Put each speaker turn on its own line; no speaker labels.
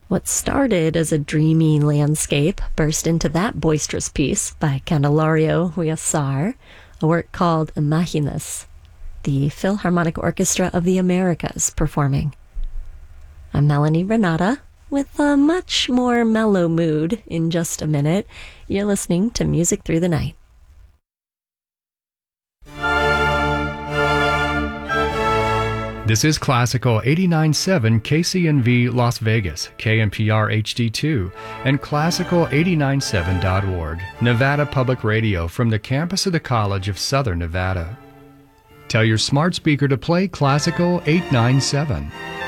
What started as a dreamy landscape burst into that boisterous piece by Candelario Huáscar, a work called Imaginas, the Philharmonic Orchestra of the Americas performing. I'm Melanie Renata, with a much more mellow mood in just a minute. You're listening to Music Through the Night.
This is Classical 89.7 KCNV Las Vegas, KNPR HD2, and Classical897.org, Nevada Public Radio from the campus of the College of Southern Nevada. Tell your smart speaker to play Classical 897.